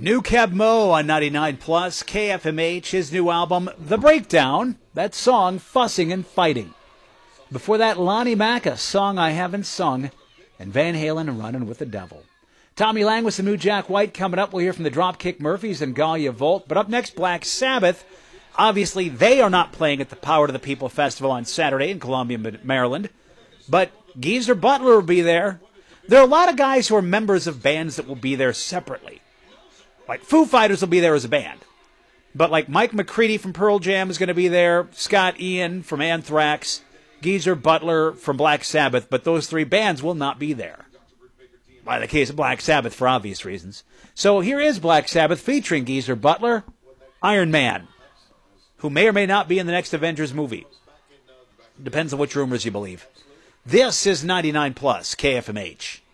New Cab Mo on 99 Plus, KFMH, his new album, The Breakdown, that song, Fussing and Fighting. Before that, Lonnie Mack, A Song I Haven't Sung, and Van Halen, Running with the Devil. Tommy Lang with some new Jack White coming up. We'll hear from the Dropkick Murphys and Galia Volt. But up next, Black Sabbath. Obviously, they are not playing at the Power to the People Festival on Saturday in Columbia, Maryland. But Geezer Butler will be there. There are a lot of guys who are members of bands that will be there separately. Like Foo Fighters will be there as a band. But like Mike McCready from Pearl Jam is going to be there, Scott Ian from Anthrax, Geezer Butler from Black Sabbath, but those three bands will not be there. By the case of Black Sabbath, for obvious reasons. So here is Black Sabbath featuring Geezer Butler, Iron Man, who may or may not be in the next Avengers movie. Depends on which rumors you believe. This is 99 Plus, KFMH.